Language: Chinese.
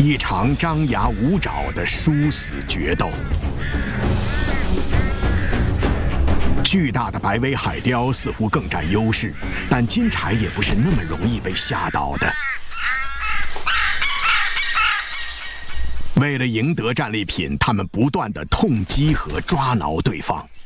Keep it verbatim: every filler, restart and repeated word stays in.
一场张牙舞爪的殊死决斗。巨大的白尾海雕似乎更占优势，但金柴也不是那么容易被吓倒的。为了赢得战利品，他们不断地痛击和抓挠对方。